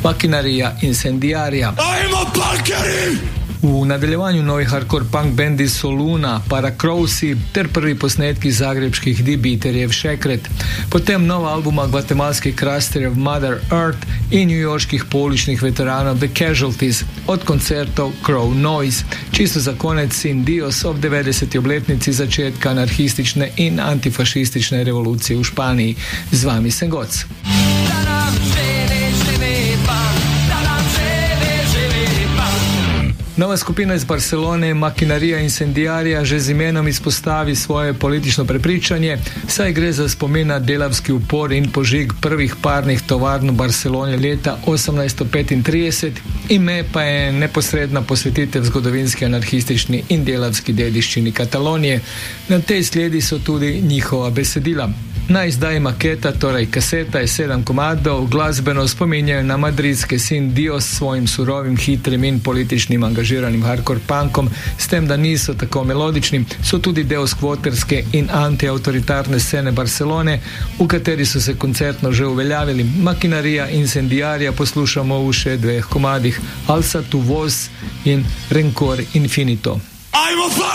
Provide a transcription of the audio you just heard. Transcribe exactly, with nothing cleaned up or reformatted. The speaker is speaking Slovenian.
Maquinaria Incendiaria. V nadaljevanju novi hardcore punk bendi Soluna, Paracrowsi ter prvi posnetki zagrebških The Beaterjev Šekret. Potem nova albuma gvatemalskih krasterjev Mother Earth in newyorških pouličnih veteranov The Casualties, od koncertov Crow Noise. Čisto za konec Sin Dios ob devetdeseti obletnici začetka anarhistične in antifašistične revolucije v Španiji. Z vami sem Goc. Nova skupina iz Barcelone, Maquinaria Incendiaria, že z imenom izpostavi svoje politično prepričanje, saj gre za spomin na delavski upor in požig prvih parnih tovarn v Barceloni leta osemnajststo petintrideset, ime pa je neposredna posvetitev zgodovinski anarhistični in delavski dediščini Katalonije. Na tej sledi so tudi njihova besedila. Na izdaji maketa, torej kaseta, je sedem komadov, glasbeno spominjajo na madridske Sin Dios s svojim surovim, hitrim in političnim angažiranim hardcore punkom, s tem, da niso tako melodični, so tudi del skvoterske in antiautoritarne scene Barcelone, v kateri so se koncertno že uveljavili. Maquinaria Incendiaria poslušamo v še dveh komadih, Alza tu voz in Rencor Infinito.